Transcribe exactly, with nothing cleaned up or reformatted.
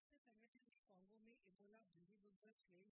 स्वास्थ्य संगठन ने कोंगो में इबोला बंदी बुद्धर स्ट्रेन